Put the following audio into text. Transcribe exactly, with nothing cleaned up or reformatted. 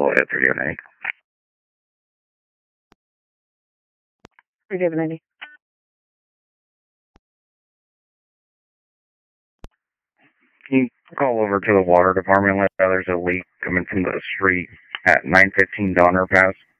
Go ahead, three oh nine. three oh nine. Can you call over to the water department and let there's a leak coming from the street at nine fifteen Donner Pass?